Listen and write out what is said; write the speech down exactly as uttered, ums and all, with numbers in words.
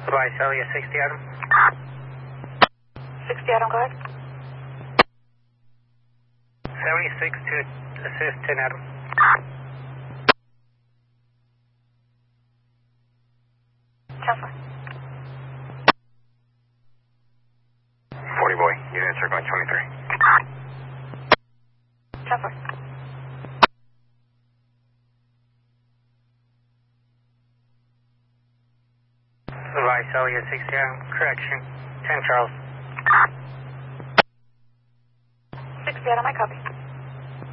Vice Elliot, sixty Adam. sixty Adam, go ahead. seventy-six to assist, ten Adam. Transfer. forty boy, unit circling twenty-three. Transfer. Vice Elliot, sixty Adam. Correction, ten Charles. sixty Adam, I copy.